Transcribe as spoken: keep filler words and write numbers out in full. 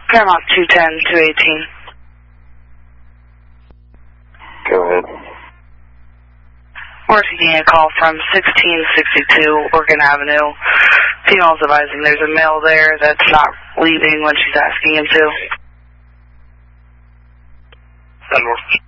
Paramount two ten, two eighteen. Go ahead. We're taking a call from sixteen sixty-two Oregon Avenue. Female's advising there's a male there that's not leaving when she's asking him to. North.